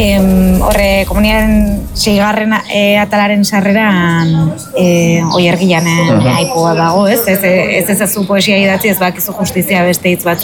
Horre, komuniaren 6. Atalaren sarreran Oiergian aipua dago, ez? Ez ezazu poesia idatzi, ez bakizu justizia beste hitz bat